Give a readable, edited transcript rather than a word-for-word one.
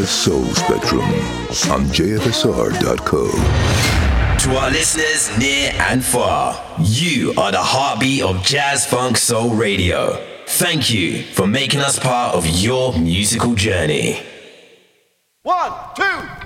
Soul Spectrum on JFSR.co. To our listeners near and far, you are the heartbeat of Jazz Funk Soul Radio. Thank you for making us part of your musical journey. 1, 2,